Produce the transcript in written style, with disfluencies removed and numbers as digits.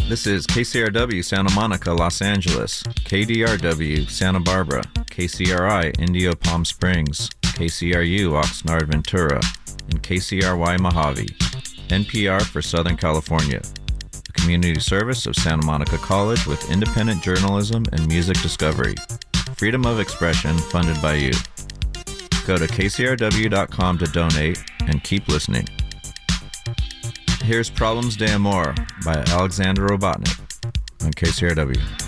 This is KCRW Santa Monica, Los Angeles, KDRW Santa Barbara, KCRI Indio Palm Springs, KCRU Oxnard Ventura, and KCRY Mojave, NPR for Southern California, a community service of Santa Monica College with independent journalism and music discovery. Freedom of expression funded by you. Go to kcrw.com to donate and keep listening. Here's Problems de Amor by Alexander Robotnik on KCRW.